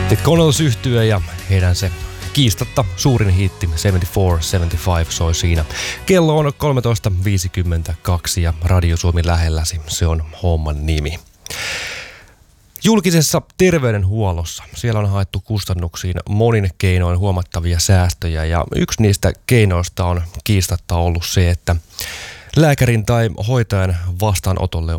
The Connells -yhtye ja heidän se kiistatta suurin hiitti 74-75 soi siinä. Kello on 13.52 ja Radio Suomi lähelläsi, se on homman nimi. Julkisessa terveydenhuollossa siellä on haettu kustannuksiin monin keinoin huomattavia säästöjä ja yksi niistä keinoista on kiistatta ollut se, että lääkärin tai hoitajan vastaanotolle